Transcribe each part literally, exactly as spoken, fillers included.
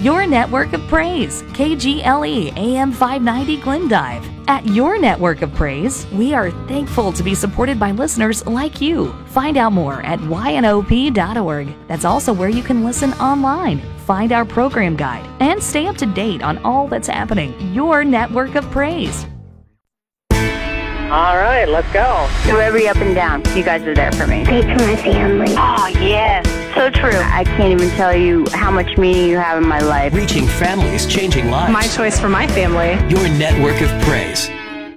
Your network of praise, K G L E A M five ninety Glendive. At Your Network of Praise, we are thankful to be supported by listeners like you. Find out more at Y N O P dot org. That's also where you can listen online, find our program guide, and stay up to date on all that's happening. Your Network of Praise. All right, let's go. Through every up and down, you guys are there for me. Great for my family. Oh, yes. So true. I can't even tell you how much meaning you have in my life. Reaching families, changing lives. My choice for my family. Your network of praise.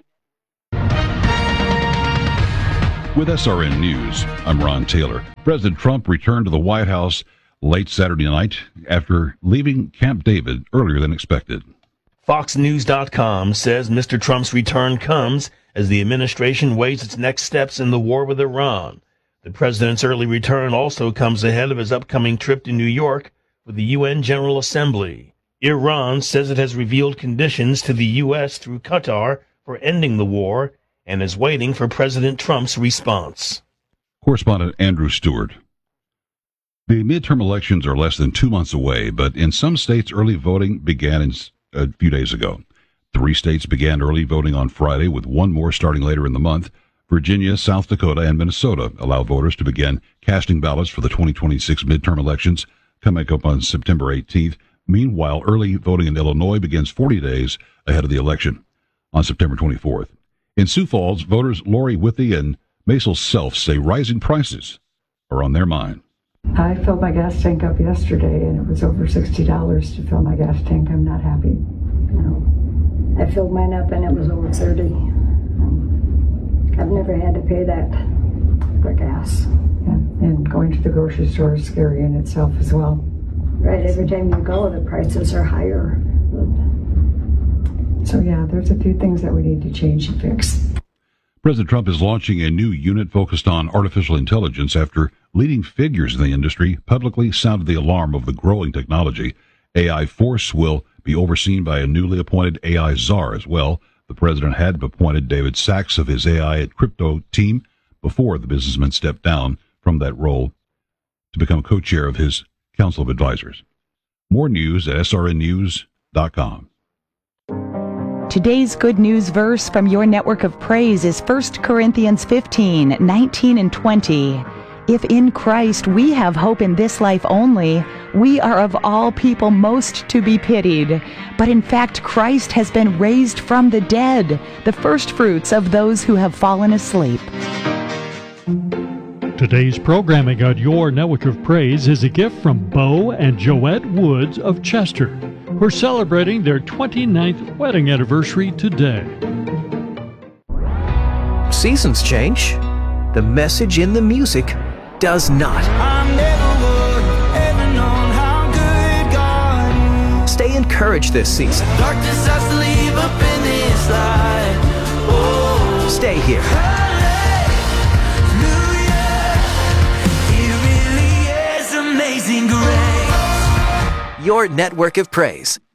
With S R N News, I'm Ron Taylor. President Trump returned to the White House late Saturday night after leaving Camp David earlier than expected. Fox News dot com says Mister Trump's return comes as the administration weighs its next steps in the war with Iran. The president's early return also comes ahead of his upcoming trip to New York for the U N General Assembly. Iran says it has revealed conditions to the U S through Qatar for ending the war and is waiting for President Trump's response. Correspondent Andrew Stewart. The midterm elections are less than two months away, but in some states, early voting began in, a few days ago. Three states began early voting on Friday, with one more starting later in the month. Virginia, South Dakota, and Minnesota allow voters to begin casting ballots for the twenty twenty-six midterm elections coming up on September eighteenth. Meanwhile, early voting in Illinois begins forty days ahead of the election on September twenty-fourth. In Sioux Falls, voters Lori Withy and Maisel Self say rising prices are on their mind. I filled my gas tank up yesterday, and it was over sixty dollars to fill my gas tank. I'm not happy. You know, I filled mine up, and it was over thirty dollars. I've never had to pay that for gas. Yeah. And going to the grocery store is scary in itself as well. Right, every time you go, the prices are higher. So yeah, there's a few things that we need to change and fix. President Trump is launching a new unit focused on artificial intelligence after leading figures in the industry publicly sounded the alarm of the growing technology. A I Force will be overseen by a newly appointed A I czar as well. The president had appointed David Sachs of his A I and crypto team before the businessman stepped down from that role to become co-chair of his Council of Advisors. More news at S R N news dot com. Today's good news verse from your network of praise is First Corinthians fifteen, nineteen and twenty. If in Christ we have hope in this life only, we are of all people most to be pitied. But in fact, Christ has been raised from the dead, the firstfruits of those who have fallen asleep. Today's programming on Your Network of Praise is a gift from Bo and Joette Woods of Chester, who are celebrating their twenty-ninth wedding anniversary today. Seasons change. The message in the music does not. Stay encouraged this season. Darkness has to leave up in this light. Oh, stay here. He really is amazing grace. Your network of praise.